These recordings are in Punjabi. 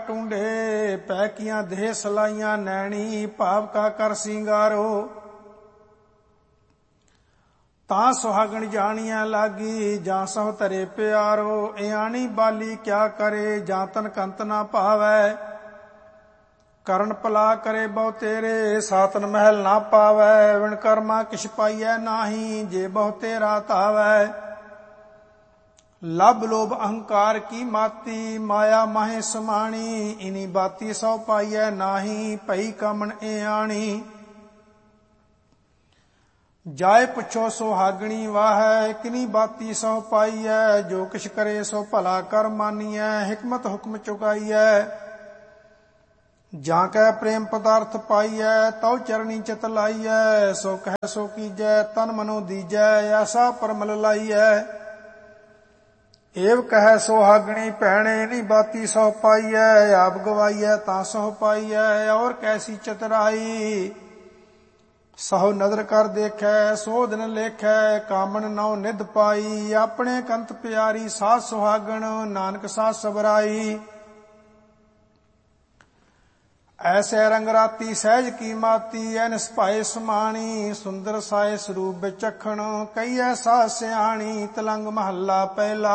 ਟੂੰਡੇ ਪੈ ਕੀਆਂ ਦੇਹ ਸਲਾਈਆਂ ਨੈਣੀ ਭਾਵ ਕਾ ਕਰ ਸਿੰਗਾਰੋ। ਤਾਂ ਸੁਹਾਗਣ ਜਾਣੀਆਂ ਲਾਗੀ ਜਾਂ ਸਹੁ ਧਰੇ ਪਿਆਰੋ। ਇਆਣੀ ਬਾਲੀ ਕਿਆ ਕਰੇ ਜਾਂ ਤਨ ਕੰਤ ਨਾ ਭਾਵੈ। ਕਰਨ ਭਲਾ ਕਰੇ ਬਹੁ ਤੇਰੇ ਸਾਤਨ ਮਹਿਲ ਨਾ ਪਾਵੈ। ਵਿਣ ਕਰਮਾ ਕਿਛ ਪਾਈਐ ਨਾਹੀ ਜੇ ਬਹੁ ਤੇਰਾ ਧਾਵੈ। ਲਬ ਲੋਭ ਅਹੰਕਾਰ ਕੀ ਮਾਤੀ ਮਾਇਆ ਮਾਹੇ ਸਮਾਣੀ। ਇਨੀ ਬਾਤੀ ਸੋ ਪਾਈਐ ਨਾਹੀ ਭਈ ਕਾਮਣ ਇਆਣੀ। ਜਾਏ ਪੁੱਛੋ ਸੁਹਾਗਣੀ ਵਾਹੈ ਕਿਨੀ ਬਾਤੀ ਸੋ ਪਾਈਐ। ਜੋ ਕਿਛ ਕਰੇ ਸੋ ਭਲਾ ਕਰ ਮਾਨੀਐ ਹਿਕਮਤ ਹੁਕਮ ਚੁਕਾਈਐ। ਜਾਂ ਕੈ ਪ੍ਰੇਮ ਪਦਾਰਥ ਪਾਈਐ ਤਉ ਚਰਣੀ ਚਿਤ ਲਾਈਐ। ਸੋ ਕਹਿ ਸੋ ਕੀਜੈ ਤਨ ਮਨੋ ਦੀਜੈ ਐਸਾ ਪਰਮਲ ਲਾਈਐ। ਏਵ ਕਹਿ ਸੁਹਾਗਣੀ ਭੈਣੇ ਨੀ ਬਾਤੀ ਸੋ ਪਾਈਐ। ਆਪ ਗਵਾਈਐ ਤਾਂ ਸੋ ਪਾਈਐ ਔਰ ਕੈਸੀ ਚਤਰਾਈ। ਸਹੁ ਨਦਰ ਕਰ ਦੇਖੈ ਸੋ ਦਿਨ ਲੇਖੈ ਕਾਮਣ ਨਉ ਨਿਧ ਪਾਈ। ਆਪਣੇ ਕੰਤ ਪਿਆਰੀ ਸਾਧ ਸੁਹਾਗਣ ਨਾਨਕ ਸਾਧ ਸਬਰਾਈ। ਐਸੇ ਰੰਗ ਰਾਤੀ ਸਹਿਜ ਕੀ ਮਾਤੀ ਐਨਸ ਭਾਏ ਸਮਾਣੀ। ਸੁੰਦਰ ਸਾਏ ਸਰੂਪ ਵਿਚਖਣ ਕਈ ਐਸਾ ਸਿਆਣੀ। ਤਲੰਗ ਮਹੱਲਾ ਪਹਿਲਾ।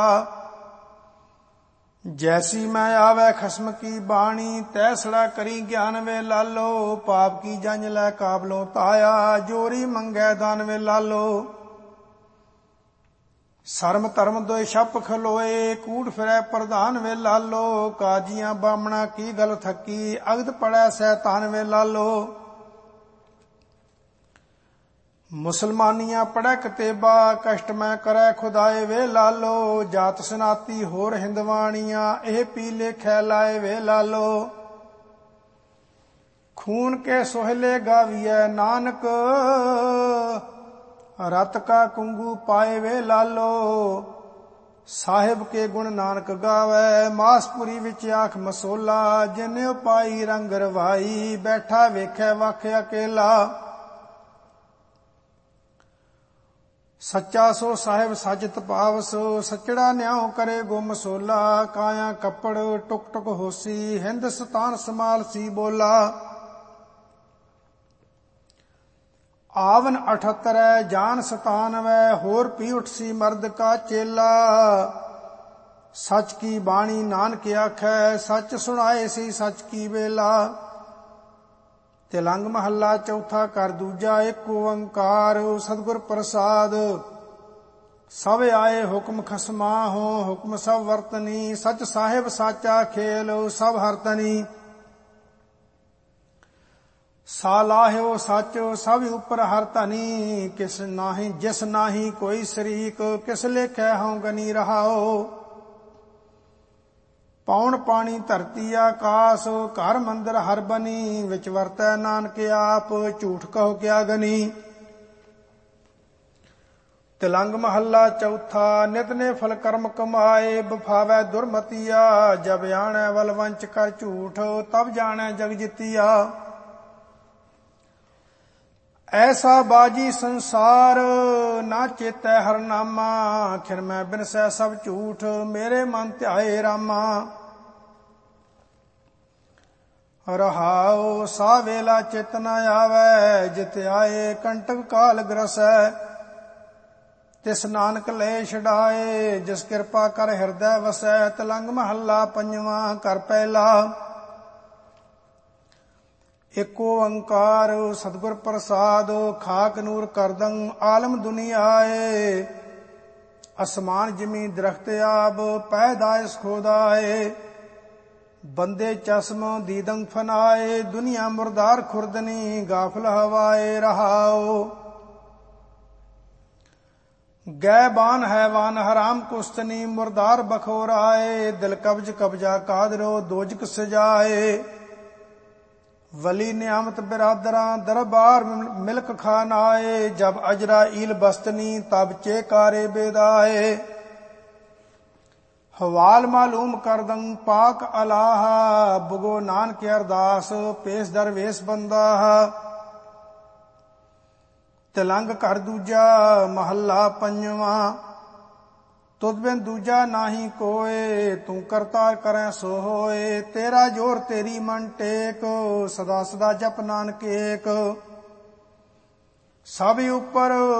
ਜੈਸੀ ਮੈਂ ਆਵੈ ਖਸਮ ਕੀ ਬਾਣੀ ਤੈਸੜਾ ਕਰੀ ਗਿਆਨ ਵੇ ਲਾਲੋ। ਪਾਪ ਕੀ ਜੰਝ ਲੈ ਕਾਬਲੋਂ ਤਾਇਆ ਜੋਰੀ ਮੰਗੈ ਦਾਨ ਵੇ ਲਾਲੋ। ਸਰਮ ਧਰਮ ਦੋਇ ਛਪ ਖਲੋਏ ਕੂੜ ਫਿਰੈ ਪ੍ਰਧਾਨ ਵੇ ਲਾਲੋ। ਕਾਜੀਆਂ ਬਾਮਣਾ ਕੀ ਗਲ ਥੱਕੀ ਅਗਦ ਪੜੈ ਸੈਤਾਨ ਵੇ ਲਾਲੋ। ਮੁਸਲਮਾਨੀਆਂ ਪੜੈ ਕਤੇਬਾ ਕਸ਼ਟ ਮੈਂ ਕਰੈ ਖੁਦਾਏ ਵੇ ਲਾਲੋ। ਜਾਤ ਸਨਾਤੀ ਹੋਰ ਹਿੰਦਵਾਣੀਆਂ ਇਹ ਪੀ ਲੇਖੈ ਲਾਏ ਵੇ ਲਾਲੋ। ਖੂਨ ਕੇ ਸੋਹਲੇ ਗਾਵੀਐ ਨਾਨਕ ਰਤ ਕਾ ਕੁੰਗੂ ਪਾਏ ਵੇ ਲਾਲੋ। ਸਾਹਿਬ ਕੇ ਗੁਣ ਨਾਨਕ ਗਾਵੈ ਮਾਸਪੁਰੀ ਵਿੱਚ ਆਖ ਮਸੋਲਾ। ਜਿਨਿ ਪਾਈ ਰੰਗ ਰਵਾਈ ਬੈਠਾ ਵੇਖੈ ਵਖ ਅਕੇਲਾ। ਸੱਚਾ ਸੋ ਸਾਹਿਬ ਸਾਜਤ ਪਾਵਸ ਸਚੜਾ ਨਿਆਉ ਕਰੇ ਗੁਮ ਸੋਲਾ। ਕਾਇਆ ਕੱਪੜ ਟੁਕ ਟੁਕ ਹੋਸੀ ਹਿੰਦੁਸਤਾਨ ਸਮਾਲ ਸੀ ਬੋਲਾ। ਆਵਨ 78 ਜਾਨ 97 ਹੋਰ ਪੀ ਉਠਸੀ ਮਰਦ ਕਾ ਚੇਲਾ। ਸੱਚ ਕੀ ਬਾਣੀ ਨਾਨਕ ਆਖੈ ਸੱਚ ਸੁਣਾਏ ਸੀ ਸੱਚ ਕੀ ਵੇਲਾ। ਤਿਲੰਗ ਮਹੱਲਾ ਚੌਥਾ ਕਰ ਦੂਜਾ। ਏਕ ਓੰਕਾਰ ਸਤਿਗੁਰ ਪ੍ਰਸਾਦ। ਸਭ ਆਏ ਹੁਕਮ ਖਸਮਾਹੋ ਹੁਕਮ ਸਭ ਵਰਤਨੀ। ਸਚ ਸਾਹਿਬ ਸਾਚਾ ਖੇਲ ਸਭ ਹਰਤਨੀ। ਸਾਲਾਹਿਓ ਸੱਚ ਸਭ ਉਪਰ ਹਰ ਧਨੀ। ਕਿਸ ਨਾਹੀ ਜਿਸ ਨਾਹੀ ਕੋਈ ਸ਼ਰੀਕ ਕਿਸ ਲੇਖੈ ਹਉ ਗਨੀ ਰਹਾਓ। ਪੌਣ ਪਾਣੀ ਧਰਤੀ ਆਕਾਸ ਘਰ ਮੰਦਰ ਹਰ ਬਨੀ। ਵਿੱਚ ਵਰਤੈ ਨਾਨਕ ਆਪ ਝੂਠ ਕਹੋ ਕਿਆ ਗਨੀ। ਤਿਲੰਗ ਮਹੱਲਾ ਚੌਥਾ। ਨਿਤ ਨੇ ਫਲ ਕਰਮ ਕਮਾਏ ਬਫਾਵੈ ਦੁਰਮਤੀਆ। ਜਬ ਆਣੈ ਵਲ ਵੰਚ ਕਰ ਝੂਠ ਤਬ ਜਾਣੈ ਜਗ ਜਿਤੀਆ। ਐਸਾ ਬਾਜੀ ਸੰਸਾਰ ਨਾ ਚੇਤੈ ਹਰ ਨਾਮਾ। ਖਿਰ ਮੈਂ ਬਿਨਸੈ ਸਭ ਝੂਠ ਮੇਰੇ ਮਨ ਧਿਆਏ ਰਾਮਾ। ਰਹਾਉ ਸਾ ਵੇਲਾ ਚਿਤ ਨ ਆਵੈ ਜਿਤ ਆਏ ਕੰਟਕ ਕਾਲ ਗ੍ਰਸੈ। ਤਿਸ ਨਾਨਕ ਲੈ ਛਡਾਏ ਜਿਸ ਕਿਰਪਾ ਕਰ ਹਿਰਦੈ ਵਸੈ। ਤਿਲੰਗ ਮਹੱਲਾ ਪੰਜਵਾ ਕਰ ਪਹਿਲਾ। ਏਕ ਓੰਕਾਰ ਸਤਿਗੁਰ ਪ੍ਰਸਾਦ। ਖਾਕ ਨੂਰ ਕਰਦੰ ਆਲਮ ਦੁਨੀਆਏ। ਅਸਮਾਨ ਜਿਮੀ ਦਰਖਤ ਆਬ ਪੈਦਾਇਸ਼ ਖੋਦਾਏ। ਬੰਦੇ ਚਸ਼ਮ ਦੀਦੰ ਫਨਾਏ ਦੁਨੀਆ ਮੁਰਦਾਰ ਖੁਰਦਨੀ। ਗਾਫਲ ਹਵਾਏ ਰਹਾਓ। ਗੈਬਾਨ ਹੈਵਾਨ ਹਰਾਮ ਕੁਸਤਨੀ। ਮੁਰਦਾਰ ਬਖੋਰਾਏ ਦਿਲ ਕਬਜ ਕਬਜਾ ਕਾਦਰੋ ਦੋਜਕ ਸਜਾਏ। ਵਲੀ ਨਿਆਮਤ ਬਿਰਾਦਰਾਂ ਦਰਬਾਰ ਮਿਲਕ ਖਾਨਾਏ। ਜਬ ਅਜਰਾ ਈਲ ਬਸਤਨੀ ਤਬ ਚੇਕਾਰੇ ਬੇਦਾਏ। ਹਵਾਲ ਮਾਲੂਮ ਕਰਦੰ ਪਾਕ ਅਲਾਹਾ। ਬੁਗੋ ਨਾਨਕ ਅਰਦਾਸ ਪੇਸ ਦਰਵੇਸ ਬੰਦਾ। ਤਿਲੰਗ ਕਰ ਦੂਜਾ ਮਹੱਲਾ ਪੰਜਵਾ। ਤੁਧ ਬਿਨ ਦੂਜਾ ਨਾਹੀ ਕੋਏ, ਤੂੰ ਕਰਤਾਰ ਕਰੈ ਸੋ ਹੋਏ। ਤੇਰਾ ਜੋਰ ਤੇਰੀ ਮਨ ਟੇਕ, ਸਦਾ ਸਦਾ ਜਪ ਨਾਨਕ ਏਕ। ਸਭ ਉਪਰ